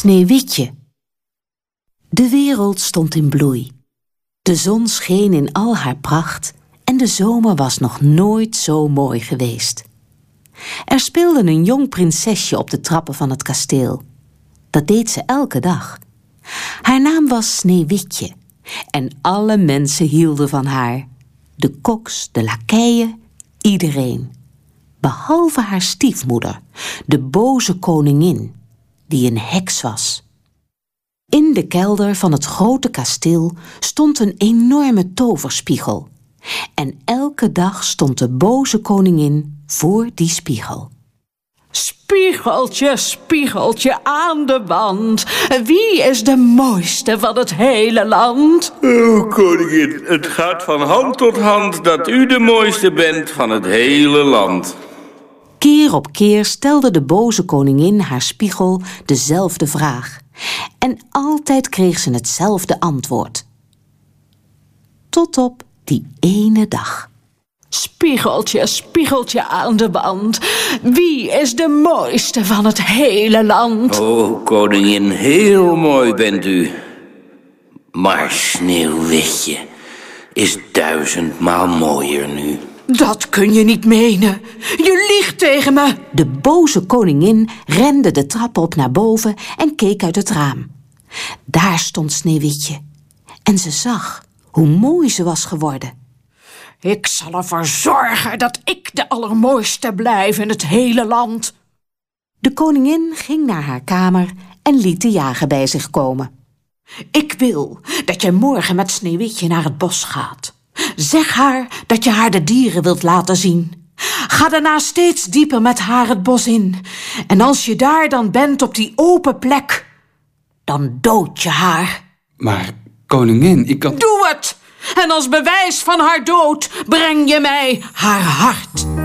Sneeuwwitje. De wereld stond in bloei. De zon scheen in al haar pracht en de zomer was nog nooit zo mooi geweest. Er speelde een jong prinsesje op de trappen van het kasteel. Dat deed ze elke dag. Haar naam was Sneeuwwitje en alle mensen hielden van haar. De koks, de lakeien, iedereen. Behalve haar stiefmoeder, de boze koningin, die een heks was. In de kelder van het grote kasteel stond een enorme toverspiegel. En elke dag stond de boze koningin voor die spiegel. Spiegeltje, spiegeltje aan de wand, wie is de mooiste van het hele land? O, koningin, het gaat van hand tot hand dat u de mooiste bent van het hele land. Keer op keer stelde de boze koningin haar spiegel dezelfde vraag. En altijd kreeg ze hetzelfde antwoord. Tot op die ene dag. Spiegeltje, spiegeltje aan de wand, wie is de mooiste van het hele land? O, koningin, heel mooi bent u. Maar Sneeuwwitje is 1000-maal mooier nu. Dat kun je niet menen. Je liegt tegen me. De boze koningin rende de trap op naar boven en keek uit het raam. Daar stond Sneeuwwitje. En ze zag hoe mooi ze was geworden. Ik zal ervoor zorgen dat ik de allermooiste blijf in het hele land. De koningin ging naar haar kamer en liet de jager bij zich komen. Ik wil dat je morgen met Sneeuwwitje naar het bos gaat. Zeg haar dat je haar de dieren wilt laten zien. Ga daarna steeds dieper met haar het bos in. En als je daar dan bent op die open plek, dan dood je haar. Maar koningin, ik kan... Doe het! En als bewijs van haar dood breng je mij haar hart.